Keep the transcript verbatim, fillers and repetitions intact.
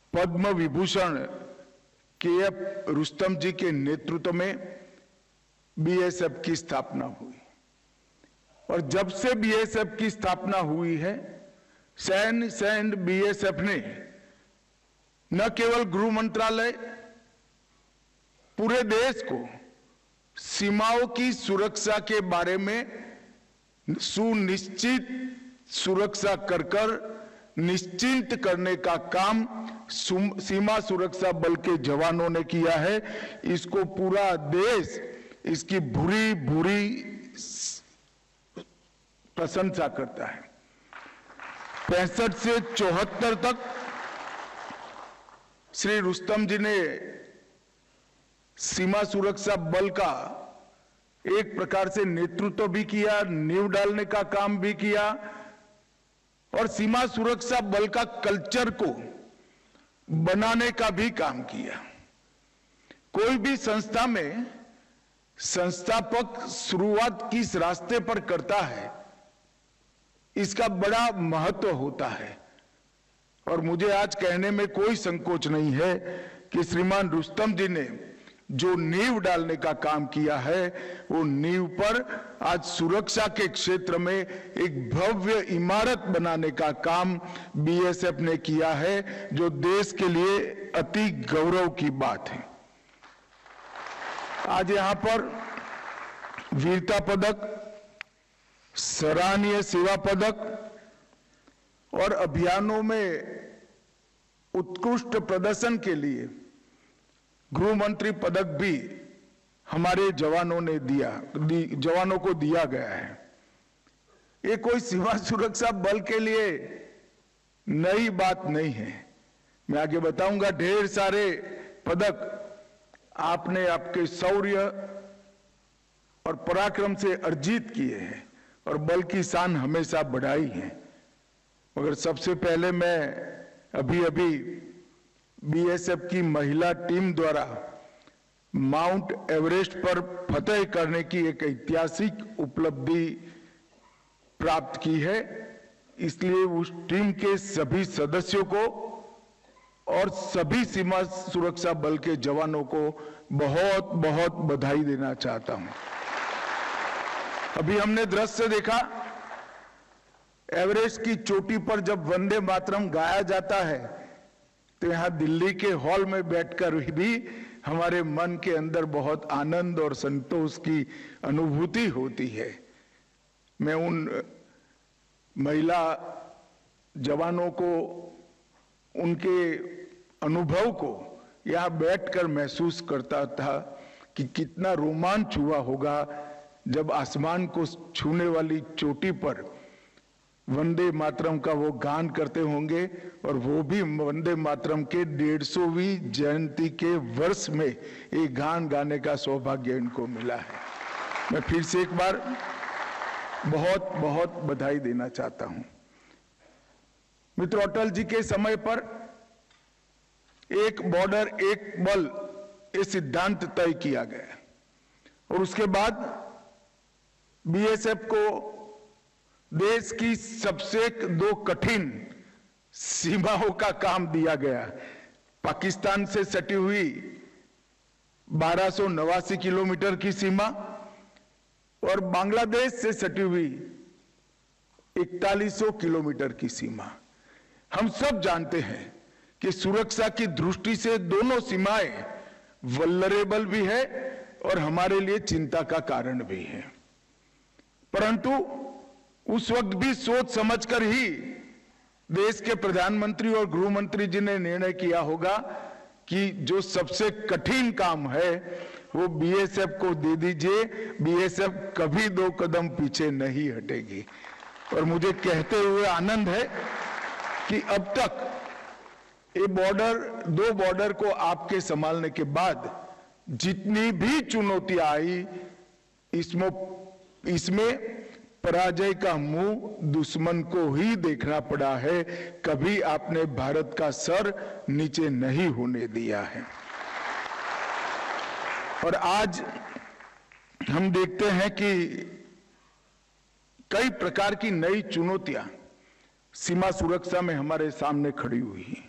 पद्म विभूषण के एफ रुस्तम जी के नेतृत्व में बीएसएफ की स्थापना हुई और जब से बीएसएफ की स्थापना हुई है, सैन्य सैन्य बीएसएफ ने न केवल गृह मंत्रालय, पूरे देश को सीमाओं की सुरक्षा के बारे में सुनिश्चित सुरक्षा कर कर निश्चिंत करने का काम सीमा सुरक्षा बल के जवानों ने किया है। इसको पूरा देश इसकी भूरी भूरी प्रशंसा करता है। पैंसठ से चौहत्तर तक श्री रुस्तम जी ने सीमा सुरक्षा बल का एक प्रकार से नेतृत्व भी किया, नींव डालने का काम भी किया और सीमा सुरक्षा बल का कल्चर को बनाने का भी काम किया। कोई भी संस्था में संस्थापक शुरुआत किस रास्ते पर करता है, इसका बड़ा महत्व होता है और मुझे आज कहने में कोई संकोच नहीं है कि श्रीमान रुस्तम जी ने जो नींव डालने का काम किया है, वो नींव पर आज सुरक्षा के क्षेत्र में एक भव्य इमारत बनाने का काम बीएसएफ ने किया है, जो देश के लिए अति गौरव की बात है। आज यहां पर वीरता पदक, सराहनीय सेवा पदक और अभियानों में उत्कृष्ट प्रदर्शन के लिए गृह मंत्री पदक भी हमारे जवानों ने दिया दी, जवानों को दिया गया है। ये कोई सीमा सुरक्षा बल के लिए नई बात नहीं है। मैं आगे बताऊंगा, ढेर सारे पदक आपने आपके शौर्य और पराक्रम से अर्जित किए हैं और बल की शान हमेशा बढ़ाई है। मगर सबसे पहले मैं अभी अभी बीएसएफ की महिला टीम द्वारा माउंट एवरेस्ट पर फतेह करने की एक ऐतिहासिक उपलब्धि प्राप्त की है, इसलिए उस टीम के सभी सदस्यों को और सभी सीमा सुरक्षा बल के जवानों को बहुत बहुत बधाई देना चाहता हूं। अभी हमने दृश्य देखा, एवरेस्ट की चोटी पर जब वंदे मातरम गाया जाता है तो यहां दिल्ली के हॉल में बैठकर भी हमारे मन के अंदर बहुत आनंद और संतोष की अनुभूति होती है। मैं उन महिला जवानों को, उनके अनुभव को यहां बैठकर महसूस करता था कि कितना रोमांच हुआ होगा जब आसमान को छूने वाली चोटी पर वंदे मातरम का वो गान करते होंगे और वो भी वंदे मातरम के डेढ़ सौवीं जयंती के वर्ष में एक गान गाने का सौभाग्य इनको मिला है। मैं फिर से एक बार बहुत बहुत बधाई देना चाहता हूं। मित्रों, अटल जी के समय पर एक बॉर्डर एक बल ये सिद्धांत तय किया गया और उसके बाद बीएसएफ को देश की सबसे दो कठिन सीमाओं का काम दिया गया। पाकिस्तान से सटी हुई बारह सौ नवासी किलोमीटर की सीमा और बांग्लादेश से सटी हुई इकतालीस सौ किलोमीटर की सीमा। हम सब जानते हैं कि सुरक्षा की दृष्टि से दोनों सीमाएं वल्नरेबल भी है और हमारे लिए चिंता का कारण भी है, परंतु उस वक्त भी सोच समझकर ही देश के प्रधानमंत्री और गृह मंत्री जी ने निर्णय किया होगा कि जो सबसे कठिन काम है वो बीएसएफ को दे दीजिए। बीएसएफ कभी दो कदम पीछे नहीं हटेगी और मुझे कहते हुए आनंद है कि अब तक ये बॉर्डर, दो बॉर्डर को आपके संभालने के बाद जितनी भी चुनौतियां आई, इसमें इसमें पराजय का मुंह दुश्मन को ही देखना पड़ा है। कभी आपने भारत का सर नीचे नहीं होने दिया है। और आज हम देखते हैं कि कई प्रकार की नई चुनौतियां सीमा सुरक्षा में हमारे सामने खड़ी हुई हैं।